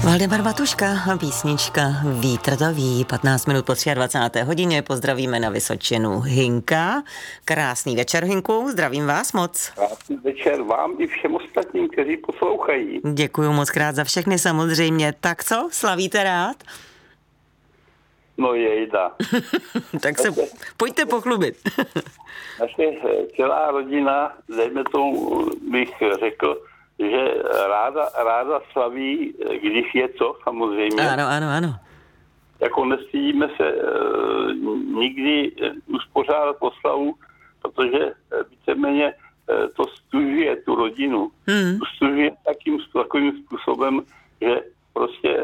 Valdemar Matuška, písnička Vítr to ví, 15 minut po 23. hodině, pozdravíme na Vysočinu Hinka. Krásný večer, Hinku, zdravím vás moc. Krásný večer vám i všem ostatním, kteří poslouchají. Děkuju moc krát za všechny samozřejmě. Tak co, slavíte rád? No jejda. Tak se pojďte pochlubit. Naše celá rodina, dejme tomu, bych řekl, že ráda slaví, když je co, samozřejmě. Ano. Jako nestydíme se nikdy uspořádat oslavu, protože víceméně to stužuje tu rodinu. Stužuje takovým způsobem, že prostě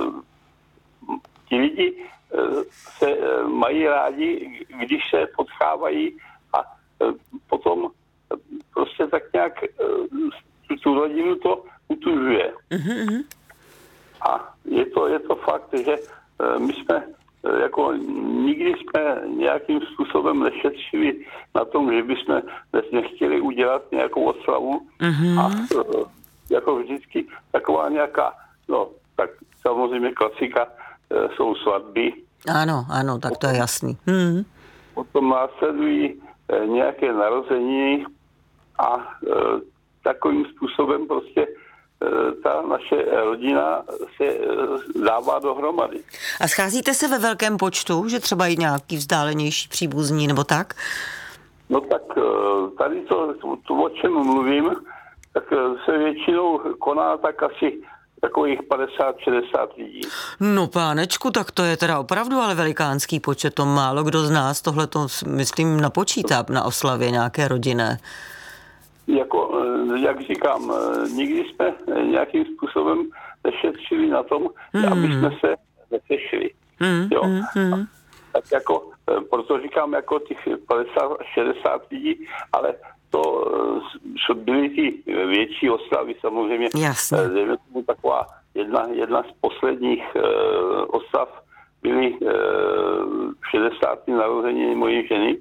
ti lidi se mají rádi, když se potkávají a potom prostě tak nějak tu rodinu to utužuje. A je to fakt, že my jsme jako nikdy jsme nějakým způsobem nešetřili na tom, že bychom nechtěli udělat nějakou oslavu. A jako vždycky taková nějaká, no tak samozřejmě klasika jsou svatby. Ano, tak to je jasný. Potom následují nějaké narozeniny a takovým způsobem prostě ta naše rodina se dává dohromady. A scházíte se ve velkém počtu, že třeba i nějaký vzdálenější příbuzní nebo tak? No tak tady to o čem mluvím, tak se většinou koná tak asi takových 50-60 lidí. No pánečku, tak to je teda opravdu ale velikánský počet, to málo kdo z nás tohleto, myslím, napočítá na oslavě nějaké rodinné. Jako, jak říkám, nikdy jsme nějakým způsobem nešetřili na tom, aby jsme se nesešli. Tak jako, proto říkám jako těch 50-60 lidí, ale to byly ty větší oslavy samozřejmě. Jasně. Taková jedna z posledních oslav byly 60. narozeniny mojí ženy,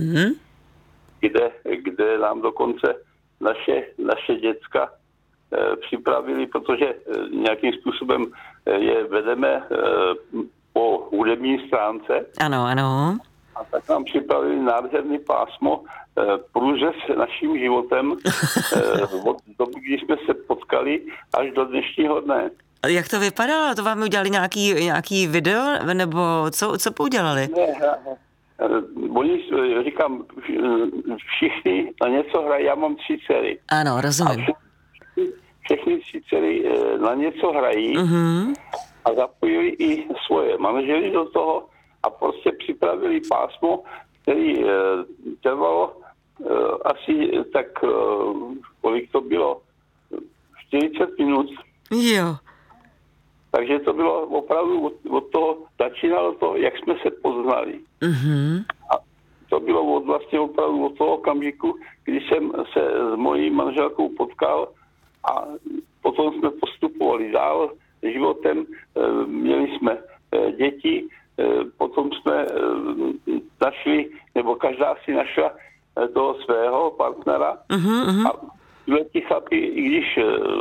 kde nám dokonce naše děcka připravili, protože nějakým způsobem je vedeme po hudební stránce. Ano. A tak nám připravili nádherný pásmo průřez naším životem od doby, když jsme se potkali, až do dnešního dne. A jak to vypadalo? To vám udělali nějaký video? Nebo co poudělali? Ne, oni, říkám, všichni na něco hrají, já mám 3 dcery. Ano, rozumím. Všechny 3 dcery na něco hrají a zapojili i svoje manžely do toho a prostě připravili pásmo, který trvalo asi tak, kolik to bylo, 40 minut. Jo. Takže to bylo opravdu od toho, začínalo to, jak jsme se poznali. A to bylo vlastně opravdu od toho okamžiku, kdy jsem se s mojí manželkou potkal a potom jsme postupovali dál životem, měli jsme děti, potom jsme našli, nebo každá si našla toho svého partnera a ti chlapi, i když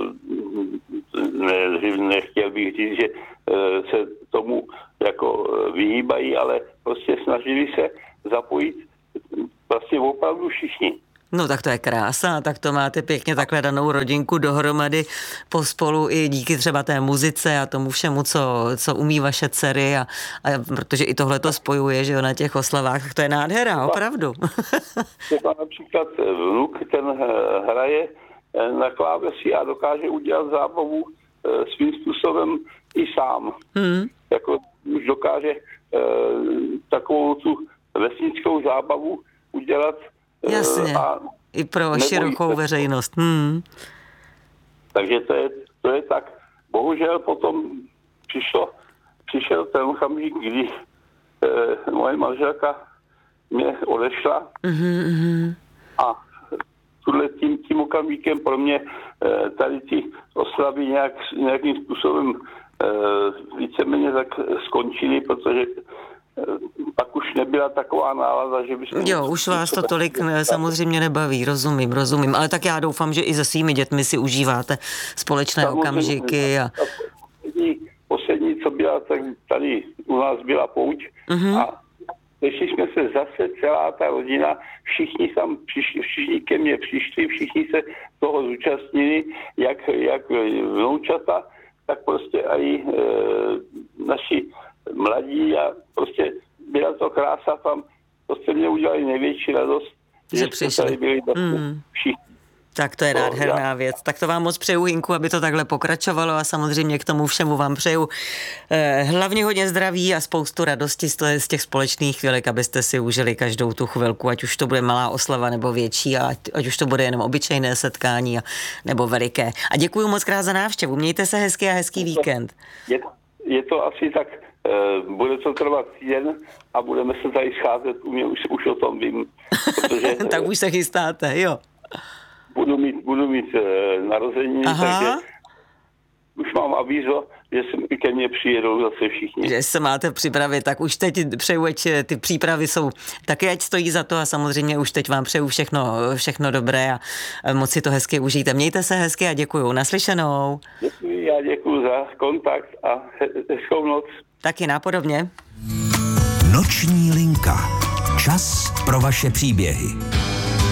nechtěl bych říct, že se tomu jako vyhýbají, ale prostě snažili se zapojit vlastně opravdu všichni. No tak to je krása, tak to máte pěkně takhle danou rodinku dohromady pospolu i díky třeba té muzice a tomu všemu, co umí vaše dcery a protože i tohle to spojuje, že jo, na těch oslavách, tak to je nádhera, opravdu. Třeba například vnuk, ten hraje na klávesi a dokáže udělat zábavu svým způsobem i sám. Jako už dokáže takovou tu vesnickou zábavu udělat. Jasně, i pro širokou veřejnost. Takže to je tak. Bohužel potom přišel ten okamžik, kdy moje manželka mě odešla a tím okamžikem pro mě tady ty oslavy nějakým způsobem víceméně tak skončily, protože pak už nebyla taková nálada, že bychom... Jo, už vás to tolik samozřejmě nebaví, rozumím. Ale tak já doufám, že i se svými dětmi si užíváte společné okamžiky. co byla, tak tady u nás byla pouť a sešli jsme se zase celá ta rodina, všichni tam přišli, všichni ke mně přišli, všichni se toho zúčastnili, jak vnoučata, tak prostě i naši mladí a prostě byla to krása tam, prostě mě udělali největší radost, že přišli. Tady byli všichni. Tak to je nádherná věc. Tak to vám moc přeju, Jinku, aby to takhle pokračovalo a samozřejmě k tomu všemu vám přeju hlavně hodně zdraví a spoustu radosti z těch společných chvílek, abyste si užili každou tu chvilku, ať už to bude malá oslava nebo větší, a ať už to bude jenom obyčejné setkání nebo veliké. A děkuji moc krát za návštěvu. Mějte se hezky a hezký víkend. Je to asi tak, bude to trvat týden a budeme se tady scházet, už o tom vím. Protože, tak už se chystáte, jo. Budu mít narozeniny, takže už mám avízo, že ke mně přijedou zase všichni. Že se máte připravit, tak už teď přeju, ať ty přípravy jsou taky, ať stojí za to a samozřejmě už teď vám přeju všechno dobré a moc si to hezky užijte. Mějte se hezky a děkuju. Naslyšenou. Já děkuju za kontakt a hezkou noc. Taky nápodobně. Noční linka. Čas pro vaše příběhy.